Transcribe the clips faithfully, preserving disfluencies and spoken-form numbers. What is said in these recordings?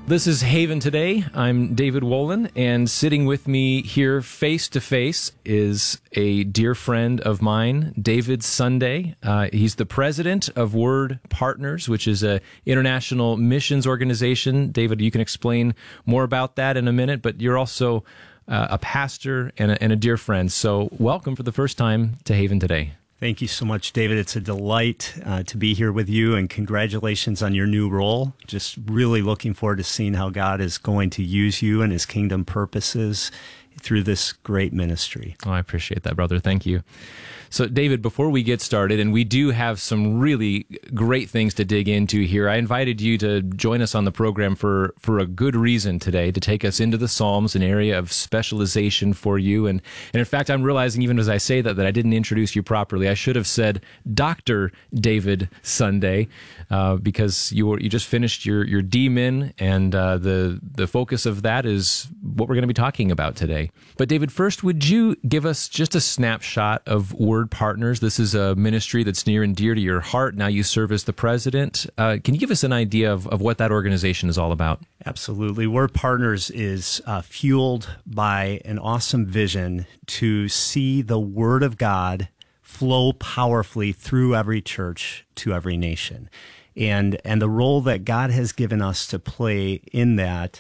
This is Haven Today. I'm David Wolin, and sitting with me here face to face is a dear friend of mine, David Sunday. Uh, he's the president of Word Partners, which is an international missions organization. David, you can explain more about that in a minute, but you're also uh, a pastor and a, and a dear friend. So welcome for the first time to Haven Today. Thank you so much, David. It's a delight uh, to be here with you, and congratulations on your new role. Just really looking forward to seeing how God is going to use you and His kingdom purposes through this great ministry. Oh, I appreciate that, brother. Thank you. So, David, before we get started, and we do have some really great things to dig into here, I invited you to join us on the program for, for a good reason today, to take us into the Psalms, an area of specialization for you. And, and in fact, I'm realizing even as I say that, that I didn't introduce you properly. I should have said Doctor David Sunday, uh, because you were, you just finished your, your D Min, and uh, the, the focus of that is what we're going to be talking about today. But David, first, would you give us just a snapshot of Word Partners? This is a ministry that's near and dear to your heart. Now you serve as the president. Uh, can you give us an idea of, of what that organization is all about? Absolutely. Word Partners is uh, fueled by an awesome vision to see the Word of God flow powerfully through every church to every nation. And, and the role that God has given us to play in that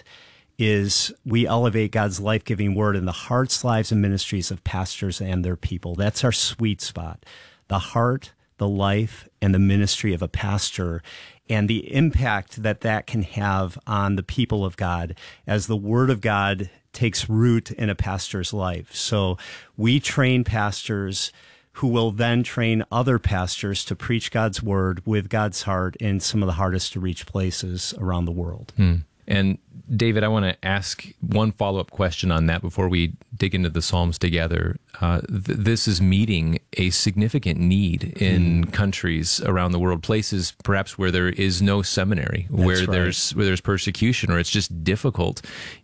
is we elevate God's life-giving word in the hearts, lives, and ministries of pastors and their people. That's our sweet spot. The heart, the life, and the ministry of a pastor, and the impact that that can have on the people of God as the word of God takes root in a pastor's life. So we train pastors who will then train other pastors to preach God's word with God's heart in some of the hardest to reach places around the world. Hmm. And David, I want to ask one follow-up question on that before we dig into the Psalms together. Uh, th- this is meeting a significant need in mm. countries around the world, places perhaps where there is no seminary, That's where right. there's where there's persecution, or it's just difficult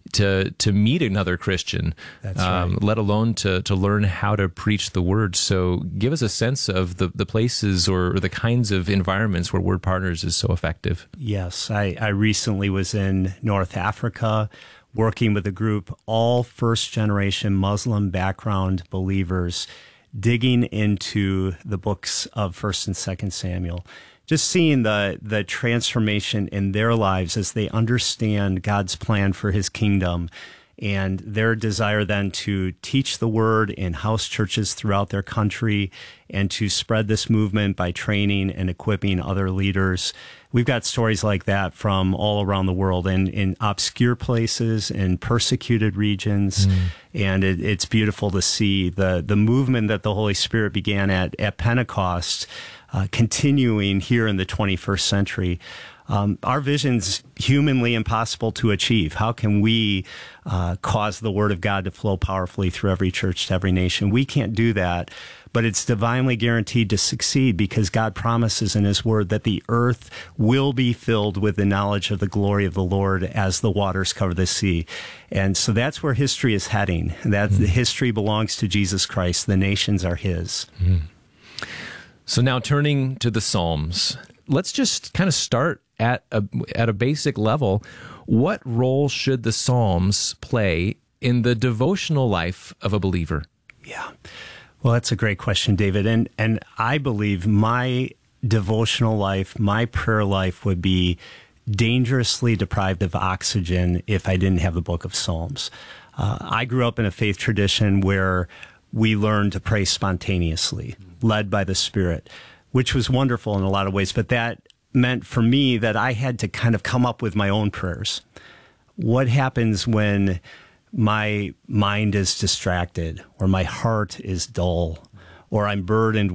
to to meet another Christian, That's um, right. let alone to to learn how to preach the word. So give us a sense of the, the places or, or the kinds of environments where Word Partners is so effective. Yes, I, I recently was in North Africa working with a group, all first-generation Muslim background believers, digging into the books of First and Second Samuel, just seeing the, the transformation in their lives as they understand God's plan for His kingdom, and their desire then to teach the word in house churches throughout their country and to spread this movement by training and equipping other leaders. We've got stories like that from all around the world, in, in obscure places, in persecuted regions, mm. and it, it's beautiful to see the, the movement that the Holy Spirit began at, at Pentecost uh, continuing here in the twenty-first century. Um, our vision's humanly impossible to achieve. How can we uh, cause the Word of God to flow powerfully through every church to every nation? We can't do that, but it's divinely guaranteed to succeed because God promises in His Word that the earth will be filled with the knowledge of the glory of the Lord as the waters cover the sea. And so that's where history is heading. That mm-hmm. history belongs to Jesus Christ. The nations are His. Mm-hmm. So now turning to the Psalms, let's just kind of start at a, at a basic level. What role should the Psalms play in the devotional life of a believer? Yeah. Well, that's a great question, David. And and I believe my devotional life, my prayer life would be dangerously deprived of oxygen if I didn't have the book of Psalms. Uh, I grew up in a faith tradition where we learned to pray spontaneously, led by the Spirit, which was wonderful in a lot of ways, but that meant for me that I had to kind of come up with my own prayers. What happens when my mind is distracted, or my heart is dull, or I'm burdened